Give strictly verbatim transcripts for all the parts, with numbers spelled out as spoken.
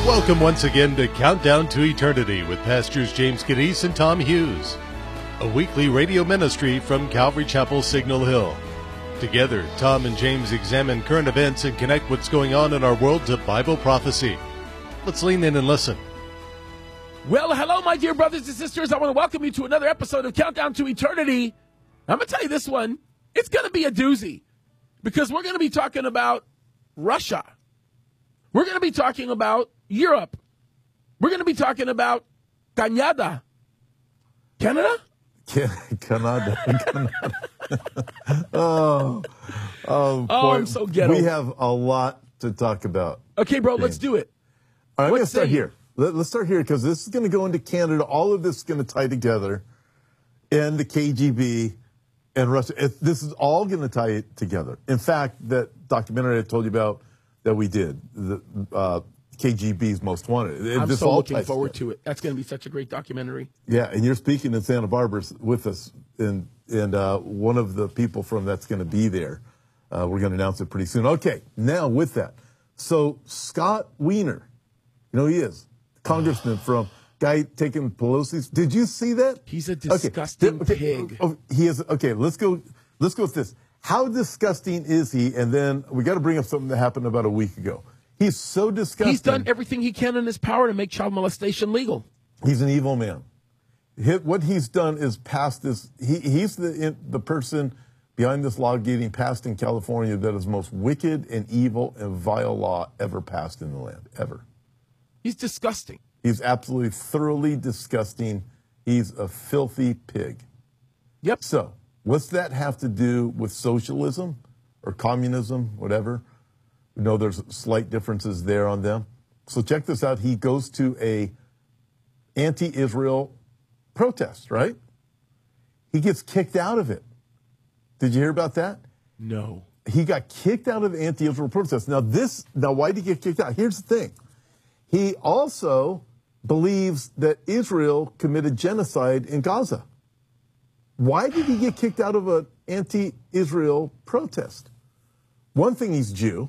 Welcome once again to Countdown to Eternity with Pastors James Cadiz and Tom Hughes, a weekly radio ministry from Calvary Chapel, Signal Hill. Together, Tom and James examine current events and connect what's going on in our world to Bible prophecy. Let's lean in and listen. Well, hello, my dear brothers and sisters. I want to welcome you to another episode of Countdown to Eternity. I'm going to tell you this one. It's going to be a doozy because we're going to be talking about Russia. We're going to be talking about Europe. We're going to be talking about Canada. Canada? Canada. Canada. oh, oh, boy. oh, I'm so ghetto. We have a lot to talk about. Okay, bro, let's do it. All right, I'm going to start you? here. Let, let's start here because this is going to go into Canada. All of this is going to tie together. And the K G B and Russia. It, this is all going to tie it together. In fact, that documentary I told you about that we did, the uh, K G B's Most Wanted. It, I'm this so all looking ties forward together. to it. That's going to be such a great documentary. Yeah, and you're speaking in Santa Barbara with us, and and uh, one of the people from that's going to be there. Uh, we're going to announce it pretty soon. Okay, now with that, so Scott Wiener, you know who he is, congressman from guy taking Pelosi's. Did you see that? He's a disgusting okay. pig. Oh, he is. Okay, let's go. Let's go with this. How disgusting is he? And then we got to bring up something that happened about a week ago. He's so disgusting. He's done everything he can in his power to make child molestation legal. He's an evil man. What he's done is passed this. He, he's the the person behind this law getting passed in California that is the most wicked and evil and vile law ever passed in the land, ever. He's disgusting. He's absolutely thoroughly disgusting. He's a filthy pig. Yep. So what's that have to do with socialism or communism, whatever? We know there's slight differences there on them. So check this out. He goes to a anti-Israel protest, right? He gets kicked out of it. Did you hear about that? No. He got kicked out of the anti-Israel protest. Now this, now why did he get kicked out? Here's the thing. He also believes that Israel committed genocide in Gaza. Why did he get kicked out of an anti-Israel protest? One thing, he's Jew.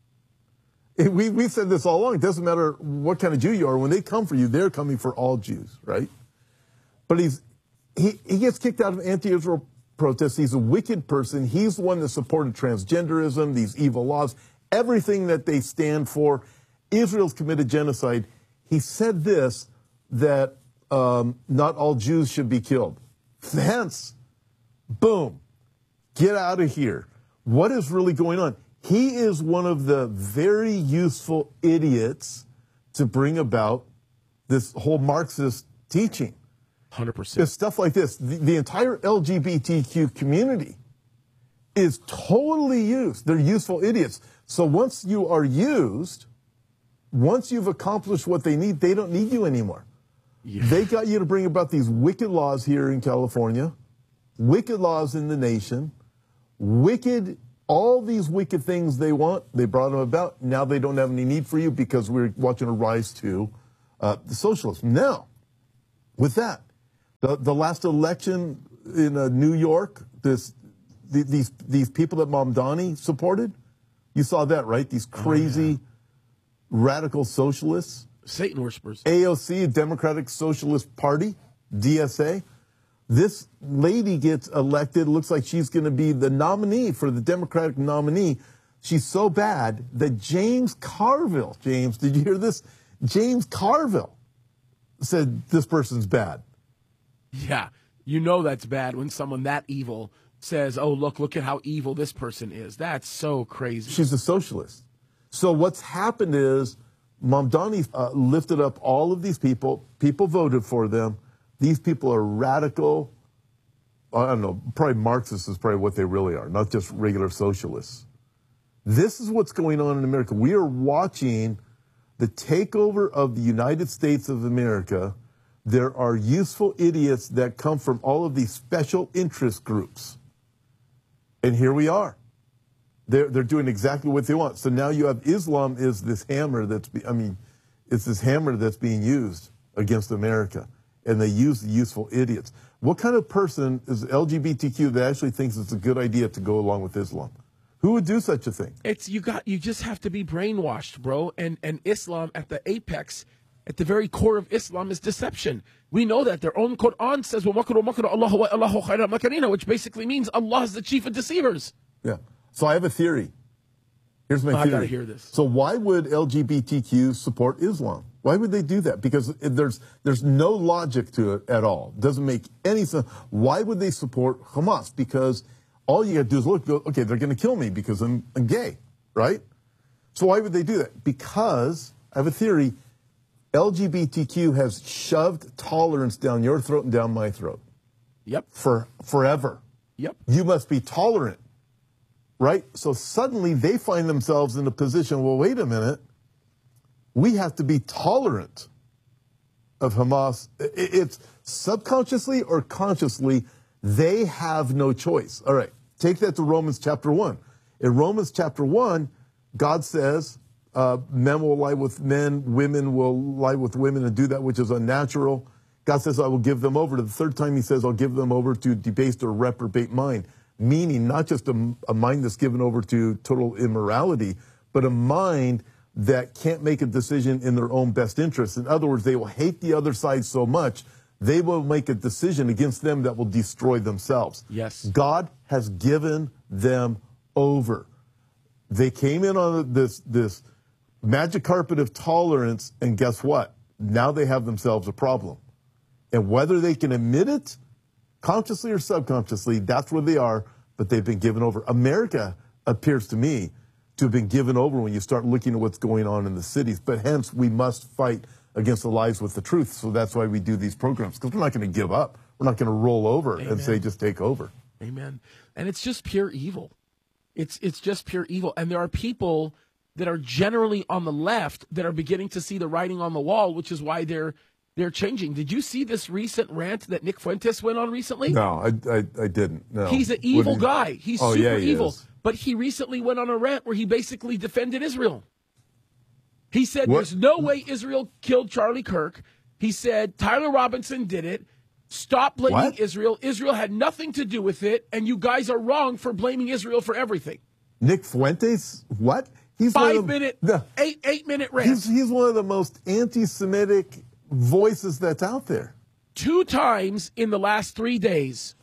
We, we've said this all along. It doesn't matter what kind of Jew you are. When they come for you, they're coming for all Jews, right? But he's he, he gets kicked out of anti-Israel protests. He's a wicked person. He's the one that supported transgenderism, these evil laws, everything that they stand for. Israel's committed genocide. He said this, that um, not all Jews should be killed. Hence, boom, get out of here. What is really going on? He is one of the very useful idiots to bring about this whole Marxist teaching. one hundred percent. It's stuff like this. The, the entire L G B T Q community is totally used. They're useful idiots. So once you are used, once you've accomplished what they need, they don't need you anymore. Yeah. They got you to bring about these wicked laws here in California, wicked laws in the nation, wicked, all these wicked things they want, they brought them about. Now they don't have any need for you because we're watching a rise to uh, the socialism. Now, with that, the, the last election in uh, New York, this the, these these people that Mamdani supported, you saw that, right? These crazy, oh, yeah. radical socialists. Satan worshippers. A O C, Democratic Socialist Party, D S A. This lady gets elected. Looks like she's going to be the nominee for the Democratic nominee. She's so bad that James Carville, James, did you hear this? James Carville said this person's bad. Yeah, you know that's bad when someone that evil says, oh, look, look at how evil this person is. That's so crazy. She's a socialist. So what's happened is Mamdani uh, lifted up all of these people. People voted for them. These people are radical, I don't know, probably Marxists is probably what they really are, not just regular socialists. This is what's going on in America. We are watching the takeover of the United States of America. There are useful idiots that come from all of these special interest groups. And here we are. They're, they're doing exactly what they want. So now you have Islam is this hammer that's, be, I mean, it's this hammer that's being used against America. And they use the useful idiots. What kind of person is L G B T Q that actually thinks it's a good idea to go along with Islam? Who would do such a thing? It's you got you just have to be brainwashed, bro. And and Islam at the apex, at the very core of Islam is deception. We know that their own Quran says, which basically means Allah is the chief of deceivers. Yeah. So I have a theory. Here's my I theory. gotta hear this. So why would L G B T Q support Islam? Why would they do that? Because there's there's no logic to it at all. Doesn't make any sense. Why would they support Hamas? Because all you got to do is look, go, okay, they're going to kill me because I'm, I'm gay, right? So why would they do that? Because I have a theory. L G B T Q has shoved tolerance down your throat and down my throat. Yep. For forever. Yep. You must be tolerant, right? So suddenly they find themselves in a position, well, wait a minute. We have to be tolerant of Hamas. It's subconsciously or consciously, they have no choice. All right, take that to Romans chapter one. In Romans chapter one, God says, uh, men will lie with men, women will lie with women and do that which is unnatural. God says, I will give them over. To the third time he says, I'll give them over to debased or reprobate mind. Meaning not just a, a mind that's given over to total immorality, but a mind that can't make a decision in their own best interest. In other words, they will hate the other side so much, they will make a decision against them that will destroy themselves. Yes. God has given them over. They came in on this, this magic carpet of tolerance, and guess what? Now they have themselves a problem. And whether they can admit it, consciously or subconsciously, that's where they are, but they've been given over. America appears to me to have been given over when you start looking at what's going on in the cities. But hence, we must fight against the lies with the truth. So that's why we do these programs, because we're not going to give up. We're not going to roll over Amen. and say, just take over. Amen. And it's just pure evil. It's it's just pure evil. And there are people that are generally on the left that are beginning to see the writing on the wall, which is why they're they're changing. Did you see this recent rant that Nick Fuentes went on recently? No, I, I, I didn't. No. He's an evil guy. He's oh, super yeah, he evil. is. But he recently went on a rant where he basically defended Israel. He said What? there's no way Israel killed Charlie Kirk. He said Tyler Robinson did it. Stop blaming What? Israel. Israel had nothing to do with it, and you guys are wrong for blaming Israel for everything. Nick Fuentes? What? He's one Five of the- minute, the- eight eight minute rant. He's, he's one of the most anti-Semitic voices that's out there. Two times in the last three days,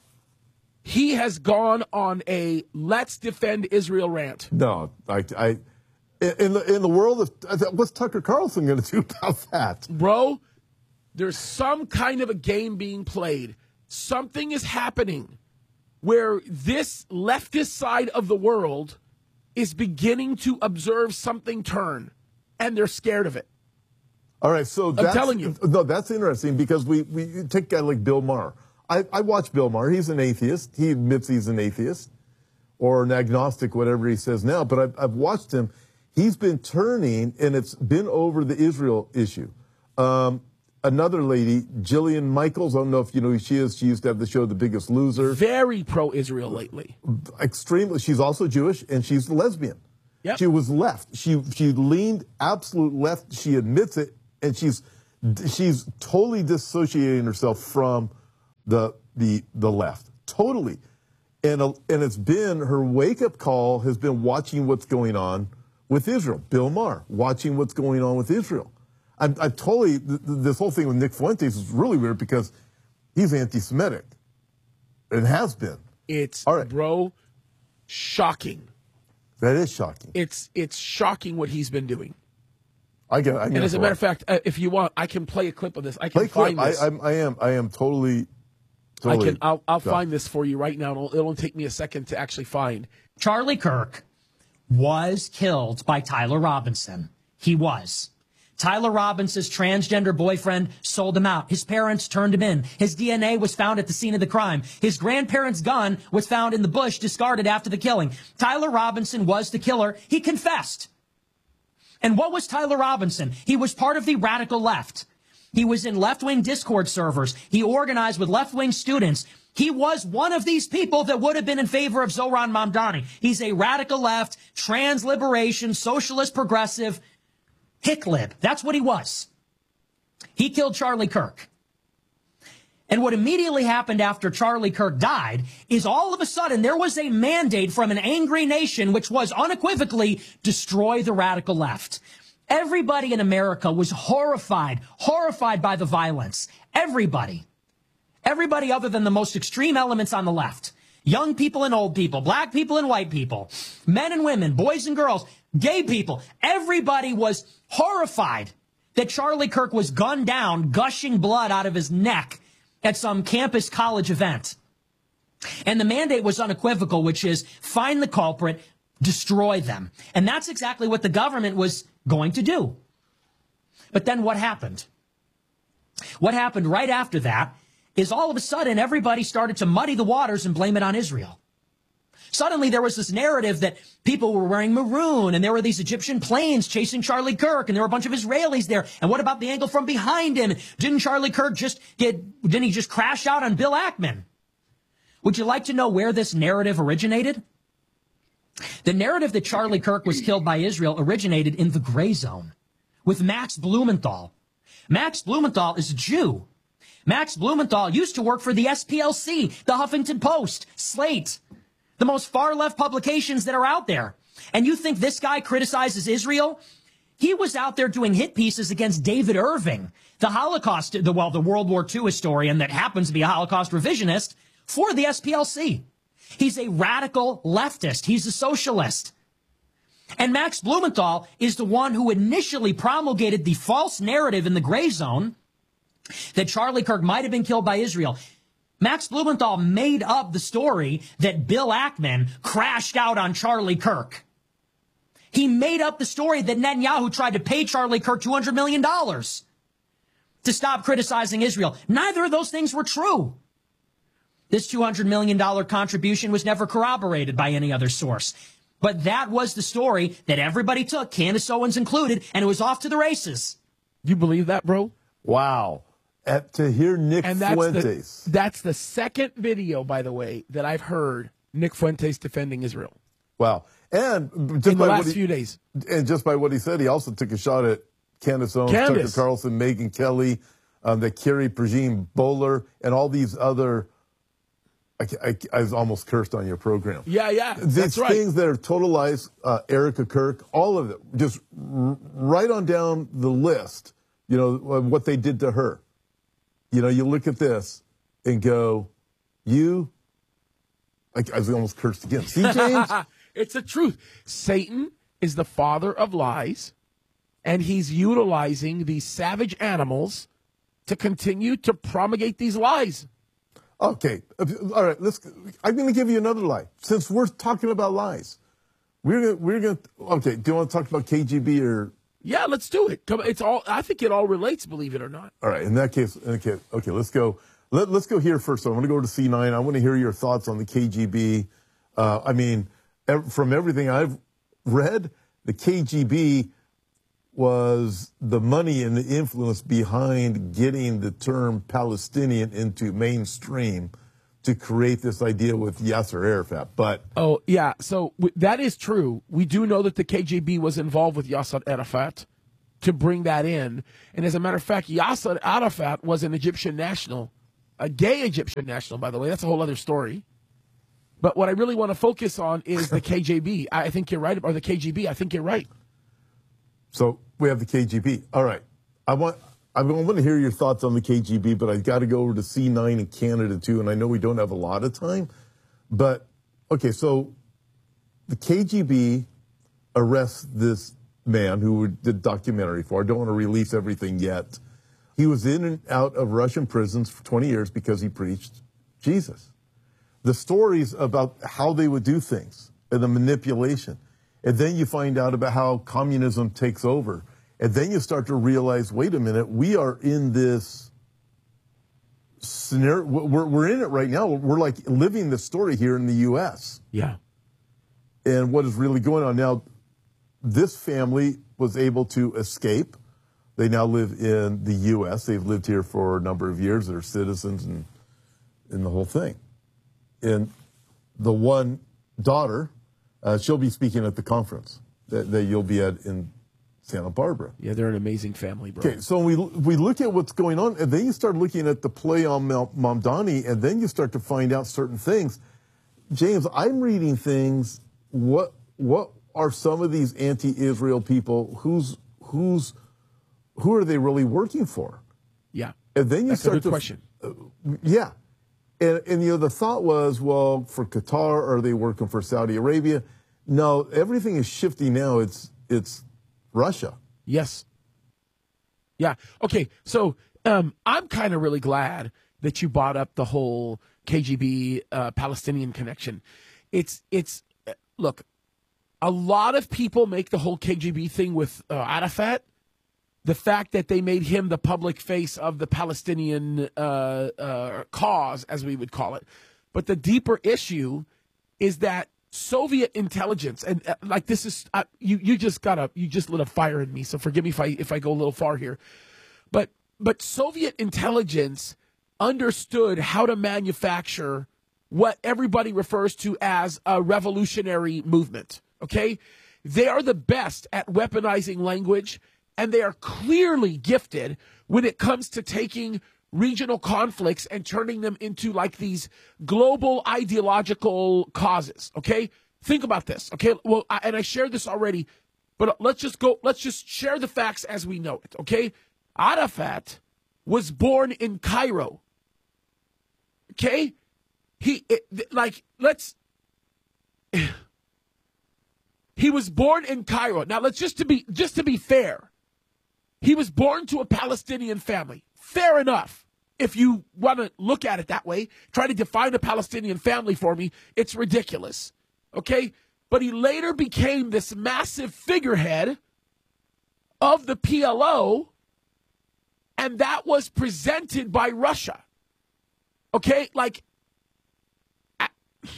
he has gone on a "Let's defend Israel" rant. No, I, I in the in the world of what's Tucker Carlson going to do about that? Bro, there's some kind of a game being played. Something is happening where this leftist side of the world is beginning to observe something turn, and they're scared of it. All right, so that's, telling you. No, that's interesting because we, we take a guy like Bill Maher. I, I watch Bill Maher. He's an atheist. He admits he's an atheist or an agnostic, whatever he says now. But I've, I've watched him. He's been turning, and it's been over the Israel issue. Um, another lady, Jillian Michaels, I don't know if you know who she is. She used to have the show The Biggest Loser. Very pro-Israel lately. Extremely. She's also Jewish, and she's a lesbian. Yep. She was left. She she leaned absolute left. She admits it, and she's she's totally dissociating herself from the the the left. Totally. And uh, and it's been her wake-up call has been watching what's going on with Israel. Bill Maher, watching what's going on with Israel. I, I totally, th- this whole thing with Nick Fuentes is really weird because he's anti-Semitic. It has been. It's, All right. bro, shocking. That is shocking. It's it's shocking what he's been doing. I get. I And as a matter of fact, uh, if you want, I can play a clip of this. I can Play clip. find I, this. I'm, I am. I am totally. I totally can. I'll, I'll shocked. find this for you right now. It'll, it'll take me a second to actually find. Charlie Kirk was killed by Tyler Robinson. He was. Tyler Robinson's transgender boyfriend sold him out. His parents turned him in. His D N A was found at the scene of the crime. His grandparents' gun was found in the bush, discarded after the killing. Tyler Robinson was the killer. He confessed. And what was Tyler Robinson? He was part of the radical left. He was in left-wing Discord servers. He organized with left-wing students. He was one of these people that would have been in favor of Zohran Mamdani. He's a radical left, trans-liberation, socialist, progressive, hick lib. That's what he was. He killed Charlie Kirk. And what immediately happened after Charlie Kirk died is all of a sudden there was a mandate from an angry nation, which was unequivocally destroy the radical left. Everybody in America was horrified, horrified by the violence. Everybody. Everybody other than the most extreme elements on the left. Young people and old people, black people and white people, men and women, boys and girls, gay people. Everybody was horrified that Charlie Kirk was gunned down, gushing blood out of his neck at some campus college event. And the mandate was unequivocal, which is find the culprit, destroy them. And that's exactly what the government was going to do. But then what happened? What happened right after that is all of a sudden everybody started to muddy the waters and blame it on Israel. Suddenly there was this narrative that people were wearing maroon and there were these Egyptian planes chasing Charlie Kirk and there were a bunch of Israelis there. And what about the angle from behind him? Didn't Charlie Kirk just get, didn't he just crash out on Bill Ackman? Would you like to know where this narrative originated? The narrative that Charlie Kirk was killed by Israel originated in the gray zone with Max Blumenthal. Max Blumenthal is a Jew. Max Blumenthal used to work for the S P L C, the Huffington Post, Slate, the most far-left publications that are out there. And you think this guy criticizes Israel? He was out there doing hit pieces against David Irving, the Holocaust, the, well, the World War Two historian that happens to be a Holocaust revisionist for the S P L C. He's a radical leftist. He's a socialist. And Max Blumenthal is the one who initially promulgated the false narrative in the gray zone that Charlie Kirk might have been killed by Israel. Max Blumenthal made up the story that Bill Ackman crashed out on Charlie Kirk. He made up the story that Netanyahu tried to pay Charlie Kirk two hundred million dollars to stop criticizing Israel. Neither of those things were true. This two hundred million dollars contribution was never corroborated by any other source. But that was the story that everybody took, Candace Owens included, and it was off to the races. You believe that, bro? Wow. At, to hear Nick And that's Fuentes. the, that's the second video, by the way, that I've heard Nick Fuentes defending Israel. Wow. And just in the by last what he, few days. And just by what he said, he also took a shot at Candace Owens, Candace. Tucker Carlson, Megyn Kelly, um, the Carrie Prejean Bowler, and all these other. I, I, I was almost cursed on your program. Yeah, yeah. These That's right. things that are total lies, uh, Erica Kirk, all of it, just r- right on down the list, you know, what they did to her. You know, you look at this and go, you, I, I was almost cursed again. See, James? It's the truth. Satan is the father of lies, and he's utilizing these savage animals to continue to promulgate these lies. Okay, all right. Let's. I'm going to give you another lie. Since we're talking about lies, we're gonna, we're going to. Okay, do you want to talk about K G B or? Yeah, let's do it. Come, it's all. I think it all relates. Believe it or not. All right. In that case, okay, okay. Let's go. Let, let's go here first. So I want to go to C nine. I want to hear your thoughts on the K G B. Uh, I mean, ev- from everything I've read, the K G B was the money and the influence behind getting the term Palestinian into mainstream to create this idea with Yasser Arafat. But oh yeah, so w- that is true. We do know that the K G B was involved with Yasser Arafat to bring that in. And as a matter of fact, Yasser Arafat was an Egyptian national, a gay Egyptian national, by the way. That's a whole other story. But what I really want to focus on is the K G B. I think you're right, or the K G B. I think you're right. So we have the K G B. All right. I want I want to hear your thoughts on the K G B, but I've got to go over to C nine in Canada too, and I know we don't have a lot of time. But, okay, so the K G B arrests this man who we did documentary for. I don't want to release everything yet. He was in and out of Russian prisons for twenty years because he preached Jesus. The stories about how they would do things and the manipulation. And then you find out about how communism takes over. And then you start to realize, wait a minute, we are in this scenario. We're, we're in it right now. We're like living the story here in the U S. Yeah. And what is really going on now, this family was able to escape. They now live in the U S. They've lived here for a number of years. They're citizens and, and the whole thing. And the one daughter, Uh, she'll be speaking at the conference that, that you'll be at in Santa Barbara. Yeah, they're an amazing family, bro. Okay, so we we look at what's going on, and then you start looking at the play on Mount Mamdani, and then you start to find out certain things. James, I'm reading things. What what are some of these anti-Israel people? Who's who's who are they really working for? Yeah, and then you that's start a good to question. Uh, yeah, and and you know the thought was, well, for Qatar, are they working for Saudi Arabia? No, everything is shifting now. It's it's Russia. Yes. Yeah. Okay. So um, I'm kind of really glad that you brought up the whole K G B uh, Palestinian connection. It's it's uh, look, a lot of people make the whole K G B thing with uh, Arafat. The fact that they made him the public face of the Palestinian uh, uh, cause, as we would call it. But the deeper issue is that Soviet intelligence, and uh, like this is uh, you. You just got a you just lit a fire in me. So forgive me if I if I go a little far here, but but Soviet intelligence understood how to manufacture what everybody refers to as a revolutionary movement. Okay, they are the best at weaponizing language, and they are clearly gifted when it comes to taking regional conflicts and turning them into like these global ideological causes. Okay, think about this. Okay, well, I, and I shared this already, but let's just go. Let's just share the facts as we know it. Okay, Arafat was born in Cairo. Okay, he it, like let's. He was born in Cairo. Now let's just to be just to be fair, he was born to a Palestinian family. Fair enough. If you want to look at it that way, try to define a Palestinian family for me, it's ridiculous. Okay? But he later became this massive figurehead of the P L O, and that was presented by Russia. Okay? Like, I,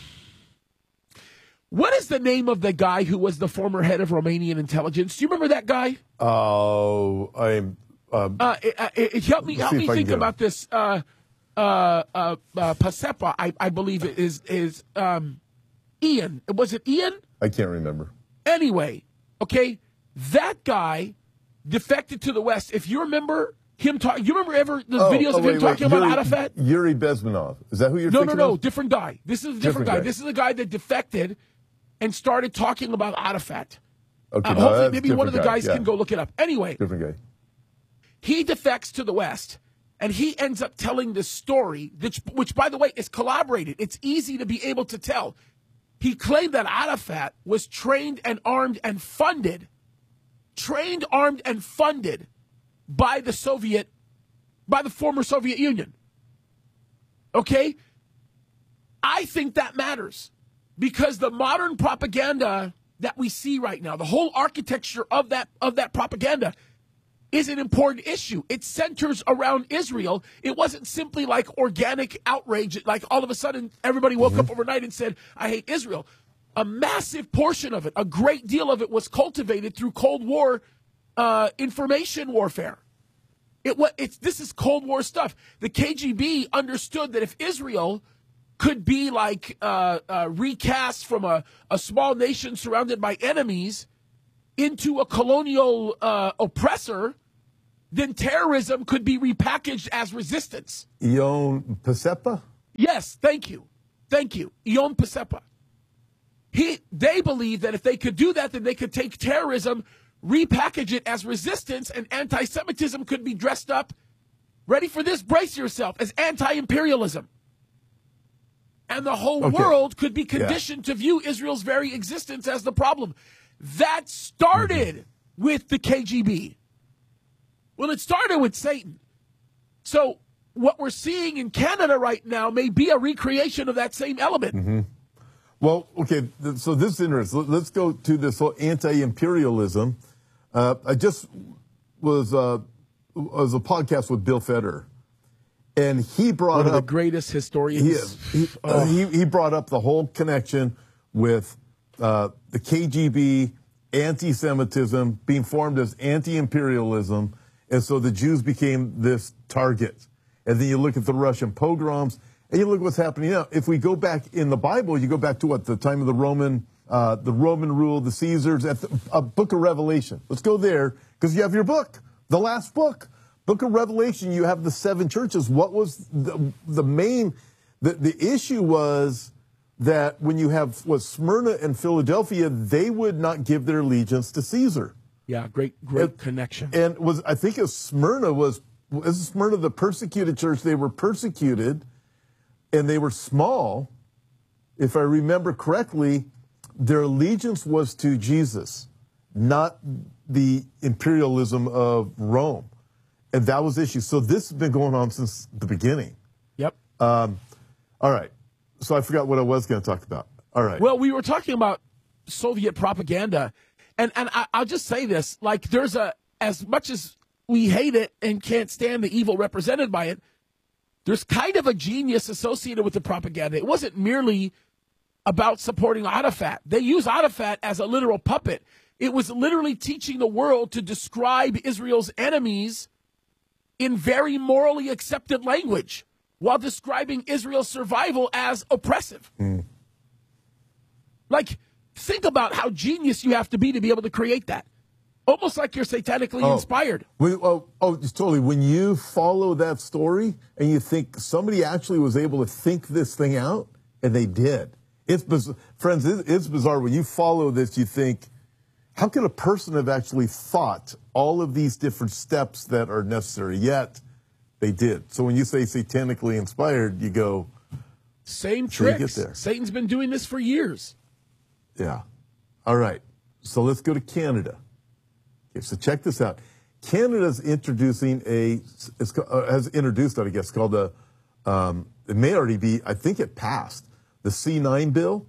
what is the name of the guy who was the former head of Romanian intelligence? Do you remember that guy? Oh, uh, I'm... Uh, uh, it, it, help me, help me think about this. Uh, uh, uh, uh, Pacepa, I, I believe it is is um, Ian. Was it Ian? I can't remember. Anyway, okay, that guy defected to the West. If you remember him talking, you remember ever the oh, videos oh, of wait, him talking wait. about Yuri, Arafat? Yuri Bezmenov. Is that who you're no, thinking no, no, of? different guy. This is a different, different guy. guy. This is a guy that defected and started talking about Arafat. Okay, uh, no, hopefully, maybe one of the guy. guys yeah. can go look it up. Anyway, different guy. He defects to the West, and he ends up telling this story, which, which, by the way, is collaborated. It's easy to be able to tell. He claimed that Arafat was trained and armed and funded, trained, armed, and funded by the Soviet, by the former Soviet Union. Okay? I think that matters because the modern propaganda that we see right now, the whole architecture of that of that propaganda is an important issue. It centers around Israel. It wasn't simply like organic outrage, like all of a sudden everybody woke mm-hmm. up overnight and said, I hate Israel. A massive portion of it, a great deal of it was cultivated through Cold War uh, information warfare. It what it's this is Cold War stuff. The K G B understood that if Israel could be like uh, uh, recast from a, a small nation surrounded by enemies into a colonial uh, oppressor, then terrorism could be repackaged as resistance. Ion Pacepa? Yes, thank you. Thank you. Ion Pacepa. He, they believe that if they could do that, then they could take terrorism, repackage it as resistance, and anti-Semitism could be dressed up, ready for this, brace yourself, as anti-imperialism. And the whole okay. world could be conditioned yeah. to view Israel's very existence as the problem. That started mm-hmm. with the K G B. Well, it started with Satan. So what we're seeing in Canada right now may be a recreation of that same element. Mm-hmm. Well, okay, so this is interesting. Let's go to this whole anti-imperialism. Uh, I just was, uh, was a podcast with Bill Federer, and he brought One up... One of the greatest historians. He, he, oh. uh, he, he brought up the whole connection with uh, the K G B, anti-Semitism, being formed as anti-imperialism, and so the Jews became this target. And then you look at the Russian pogroms, and you look at what's happening now. If we go back in the Bible, you go back to what, the time of the Roman, uh, the Roman rule, the Caesars, at the uh, Book of Revelation. Let's go there, Because you have your book, the last book, Book of Revelation. You have the seven churches. What was the, the main, the, the issue was that when you have what Smyrna and Philadelphia, they would not give their allegiance to Caesar. Yeah, great, great and, connection. And was I think it was Smyrna was, was Smyrna the persecuted church? They were persecuted, and they were small. If I remember correctly, their allegiance was to Jesus, not the imperialism of Rome. And that was the issue. So this has been going on since the beginning. Yep. Um, all right. So I forgot what I was going to talk about. All right. Well, we were talking about Soviet propaganda. And and I, I'll just say this. Like, there's a, as much as we hate it and can't stand the evil represented by it, there's kind of a genius associated with the propaganda. It wasn't merely about supporting Arafat. They use Arafat as a literal puppet. It was literally teaching the world to describe Israel's enemies in very morally accepted language while describing Israel's survival as oppressive. Mm. Like, think about how genius you have to be to be able to create that. Almost like you're satanically oh, inspired. When, oh, oh, totally. When you follow that story and you think somebody actually was able to think this thing out, and they did. It's biz- Friends, it's bizarre. When you follow this, you think, how could a person have actually thought all of these different steps that are necessary? Yet, they did. So when you say satanically inspired, you go, same so you tricks. get there. Satan's been doing this for years. Yeah. All right. So let's go to Canada. Okay, so check this out. Canada's introducing a, it's, uh, has introduced, I guess, called the, um, it may already be, I think it passed, the C nine bill,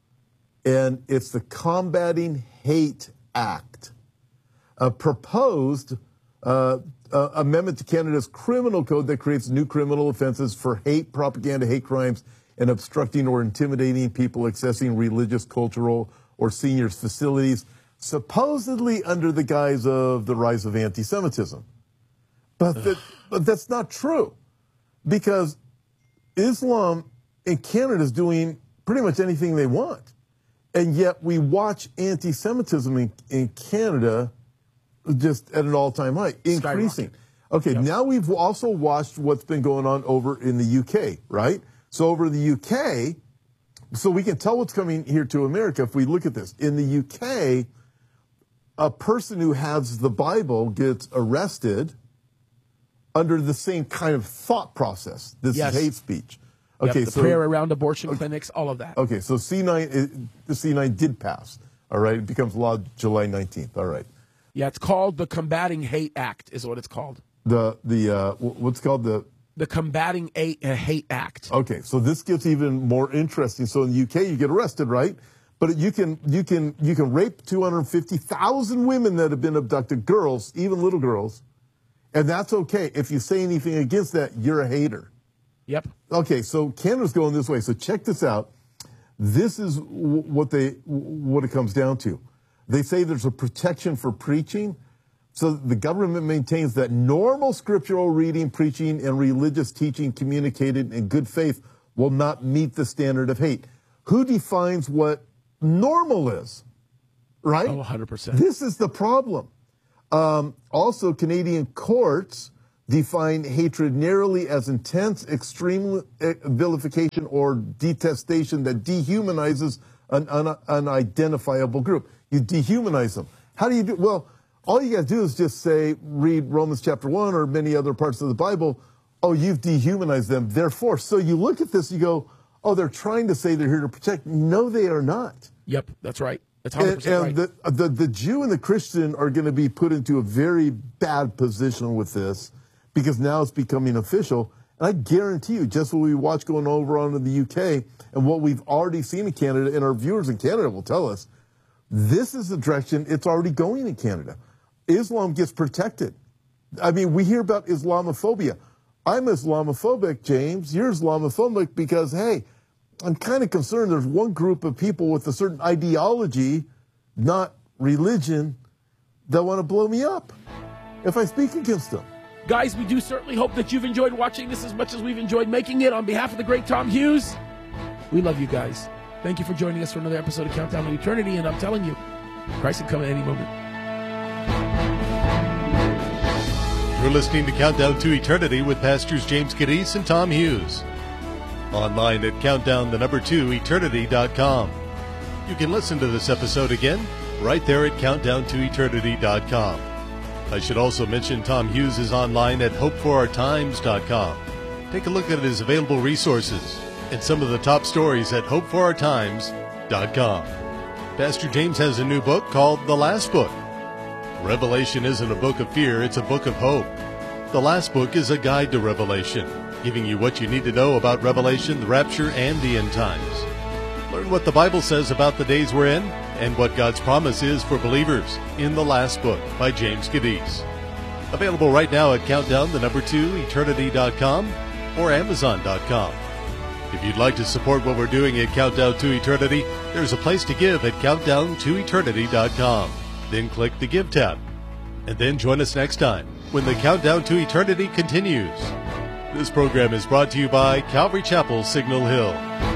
and it's the Combating Hate Act, a proposed uh, uh, amendment to Canada's criminal code that creates new criminal offenses for hate, propaganda, hate crimes, and obstructing or intimidating people accessing religious, cultural, or seniors' facilities, supposedly under the guise of the rise of anti-Semitism. But, that, but that's not true, because Islam in Canada is doing pretty much anything they want. And yet we watch anti-Semitism in, in Canada just at an all-time high, increasing. Okay, yep. Now we've also watched what's been going on over in the U K, right? So over in the U K, so we can tell what's coming here to America if we look at this. In the U K, a person who has the Bible gets arrested under the same kind of thought process. This yes. is hate speech. Okay, yep, the so prayer around abortion okay, clinics, all of that. Okay, so C nine, it, the C nine did pass. All right, it becomes law July nineteenth. All right. Yeah, it's called the Combating Hate Act, is what it's called. The the uh, what's called the the Combating a- uh, Hate Act. Okay, so this gets even more interesting. So in the U K, you get arrested, right? But you can you can you can rape two hundred fifty thousand women that have been abducted, girls, even little girls, and that's okay. If you say anything against that, you're a hater. Yep. Okay, so Canada's going this way. So check this out. This is w- what they w- what it comes down to. They say there's a protection for preaching. So the government maintains that normal scriptural reading, preaching, and religious teaching communicated in good faith will not meet the standard of hate. Who defines what normal is? Right? Oh, one hundred percent. This is the problem. Um, also, Canadian courts define hatred narrowly as intense, extreme vilification or detestation that dehumanizes an un- unidentifiable group. You dehumanize them. How do you do? Well, all you got to do is just say, read Romans chapter one or many other parts of the Bible. Oh, you've dehumanized them. Therefore, so you look at this, you go, oh, they're trying to say they're here to protect. No, they are not. Yep, that's right. That's one hundred percent and, and right. the, the, the Jew and the Christian are going to be put into a very bad position with this because now it's becoming official. And I guarantee you, just what we watch going over on in the U K and what we've already seen in Canada, and our viewers in Canada will tell us, this is the direction it's already going in Canada. Islam gets protected. I mean, we hear about Islamophobia. I'm Islamophobic, James. You're Islamophobic because, hey, I'm kind of concerned there's one group of people with a certain ideology, not religion, that want to blow me up if I speak against them. Guys, we do certainly hope that you've enjoyed watching this as much as we've enjoyed making it. On behalf of the great Tom Hughes, we love you guys. Thank you for joining us for another episode of Countdown to Eternity, and I'm telling you, Christ will come at any moment. You're listening to Countdown to Eternity with Pastors James Cadiz and Tom Hughes. Online at countdown the number two eternity dot com. You can listen to this episode again right there at countdown to eternity dot com. I should also mention Tom Hughes is online at hope for our times dot com. Take a look at his available resources and some of the top stories at hope for our times dot com. Pastor James has a new book called The Last Book. Revelation isn't a book of fear, it's a book of hope. The Last Book is a guide to Revelation, giving you what you need to know about Revelation, the rapture, and the end times. Learn what the Bible says about the days we're in and what God's promise is for believers in The Last Book by James Cadiz. Available right now at countdown the number two eternity dot com or amazon dot com. If you'd like to support what we're doing at Countdown to Eternity, there's a place to give at countdown to eternity dot com. Then click the Give tab. And then join us next time when the Countdown to Eternity continues. This program is brought to you by Calvary Chapel, Signal Hill.